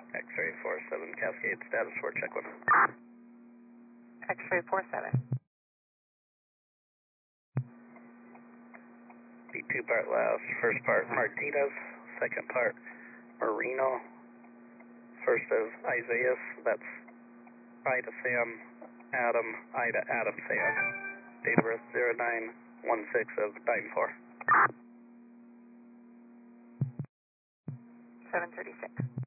X-ray 47 Cascade, status for check 1. X-ray 47. The 2-part last, first part Martinez, second part Marino, first is Isaias, that's Ida Sam, Adam, Ida, Adam Sam. Date of birth 0916 of 94. 736.